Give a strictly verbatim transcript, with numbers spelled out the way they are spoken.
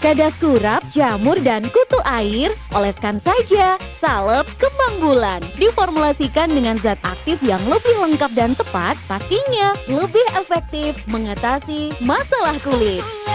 Kadas kurap, jamur, dan kutu air, oleskan saja. Salep kembang bulan diformulasikan dengan zat aktif yang lebih lengkap dan tepat, pastinya lebih efektif mengatasi masalah kulit.